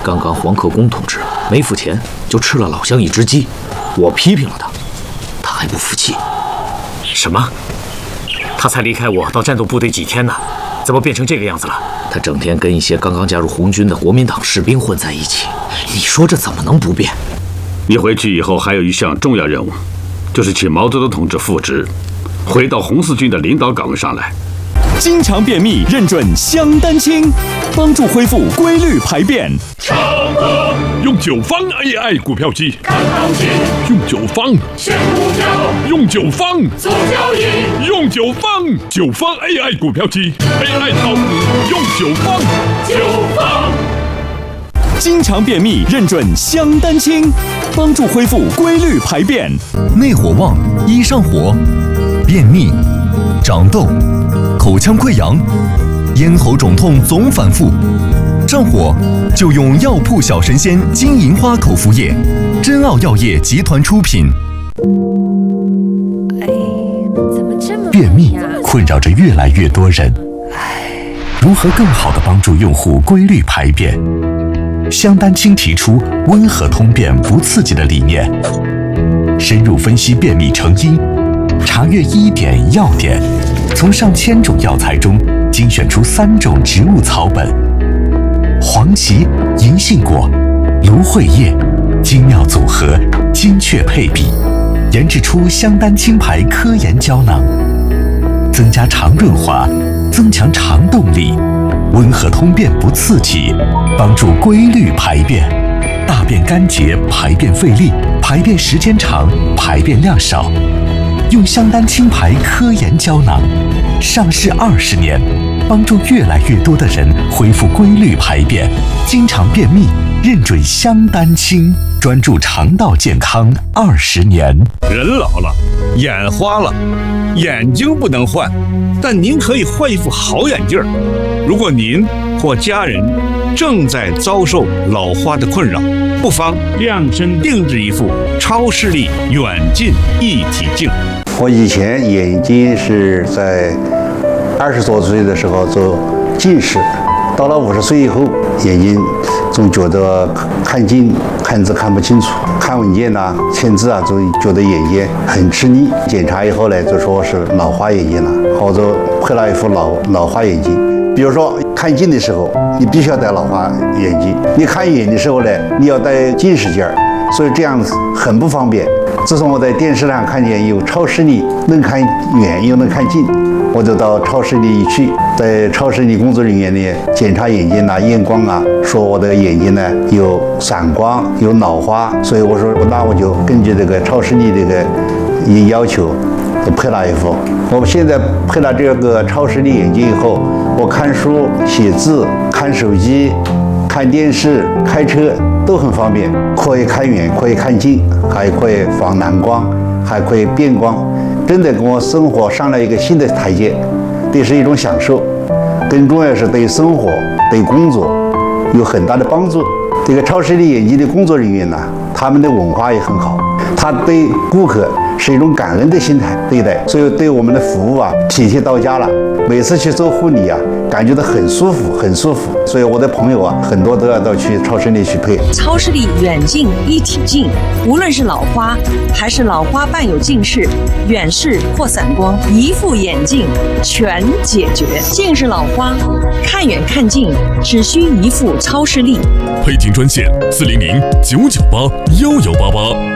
刚刚黄克功同志没付钱就吃了老乡一只鸡，我批评了他，他还不服气。 什么？他才离开我到战斗部队几天呢，怎么变成这个样子了？ 他整天跟一些刚刚加入红军的国民党士兵混在一起，你说这怎么能不变？ 你回去以后还有一项重要任务，就是请毛泽东同志复职，回到红四军的领导岗位上来。 经常便秘认准香丹青，帮助恢复规律排便。 长歌用9方 AI 股票机， 看行情， 用9方选股票， 用9方做交易， 用9方AI 股票机 AI 炒股，用9方 9方。 经常便秘认准香丹青，帮助恢复规律排便。 内火旺，一上火，便秘、长痘、口腔溃疡、咽喉肿痛总反复，上火就用药铺小神仙金银花口服液，真奥药业集团出品。便秘困扰着越来越多人，如何更好地帮助用户规律排便？香丹青提出温和通便不刺激的理念，深入分析便秘成因，查阅医典药典，从上千种药材中精选出3种植物草本，黄芪、银杏果、芦荟叶，精妙组合，精确配比，研制出香丹青牌科研胶囊，增加肠润滑，增强肠动力，温和通便不刺激，帮助规律排便，大便干结，排便费力，排便时间长，排便量少。用香丹青牌科研胶囊，上市20年，帮助越来越多的人恢复规律排便，经常便秘，认准香丹青，专注肠道健康20年。 人老了，眼花了，眼睛不能换，但您可以换一副好眼镜。如果您或家人正在遭受老花的困扰，不妨量身定制一副超视力远近一体镜。 我以前眼睛是在20多岁的时候做近视，到了50岁以后，眼睛总觉得看近看字看不清楚，看文件呐、签字啊，总觉得眼睛很吃力。检查以后呢，就说是老花眼睛了，或者配了一副老花眼镜。比如说看近的时候，你必须要戴老花眼镜；你看远的时候呢，你要戴近视镜儿，所以这样很不方便。自从我在电视上看见有超视力，能看远又能看近，我就到超视力一去，在超视力工作人员呢检查眼睛啊、验光啊，说我的眼睛呢有散光、有老花，所以我说那我就根据这个超视力这个要求，就配了一副。我现在配了这个超视力眼镜以后，我看书、写字、看手机、看电视、开车都很方便，可以看远，可以看近，还可以防蓝光，还可以变光，真的给我生活上了一个新的台阶，这是一种享受，更重要是对生活、对工作有很大的帮助。这个超视力眼镜的工作人员呢，他们的文化也很好，他对顾客是一种感恩的心态对待，所以对我们的服务啊体贴到家了。每次去做护理啊，感觉到很舒服，很舒服。所以我的朋友啊，很多都要到去超视力去配。 超视力远近一体镜，无论是老花还是老花伴有近视、远视或散光，一副眼镜全解决。近视老花，看远看近只需一副超视力。 配镜专线400-998-1188。